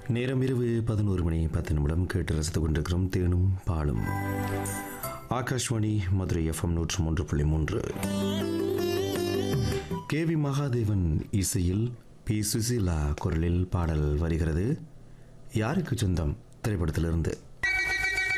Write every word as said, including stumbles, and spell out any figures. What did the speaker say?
நேரம் இரவு பதினோரு மணி பத்து நிமிடம் கேட்டு ரசித்துக் கொண்டிருக்கிறோம் தேனும் பாலும். ஆகாஷ்வாணி மதுரை எஃப்எம் நூற்று மூன்று புள்ளி மூன்று. கே வி மகாதேவன் இசையில் பி சுசீலா குரலில் பாடல் வருகிறது. யாருக்கு சொந்தம் திரைப்படத்திலிருந்து.